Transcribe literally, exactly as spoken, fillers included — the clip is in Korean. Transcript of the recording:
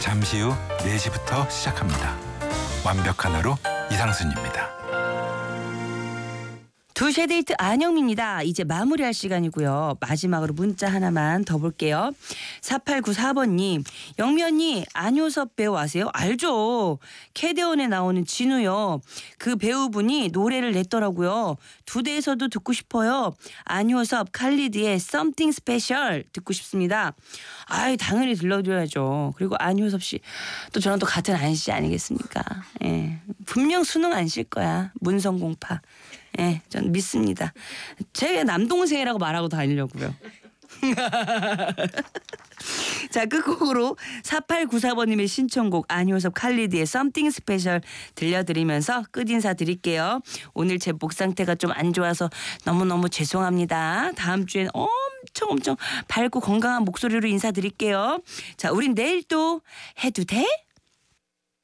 잠시 후 네 시부터 시작합니다. 완벽한 하루 이상순입니다. 두시의 데이트 안영미입니다. 이제 마무리할 시간이고요. 마지막으로 문자 하나만 더 볼게요. 사팔구사 번님. 영미 언니 안효섭 배우 아세요? 알죠. 캐대원에 나오는 진우요. 그 배우분이 노래를 냈더라고요. 두 대에서도 듣고 싶어요. 안효섭 칼리드의 Something Special 듣고 싶습니다. 아이 당연히 들려줘야죠. 그리고 안효섭 씨 또 저랑 또 같은 안씨 아니겠습니까? 예, 분명 수능 안 쉴 거야. 문성공파. 예, 전 믿습니다. 제 남동생이라고 말하고 다니려고요. 자, 끝곡으로 사팔구사 번님의 신청곡 안효섭 칼리드의 Something Special 들려드리면서 끝인사 드릴게요. 오늘 제 목 상태가 좀 안 좋아서 너무너무 죄송합니다. 다음 주엔 엄청 엄청 밝고 건강한 목소리로 인사드릴게요. 자, 우린 내일 또 해도 돼?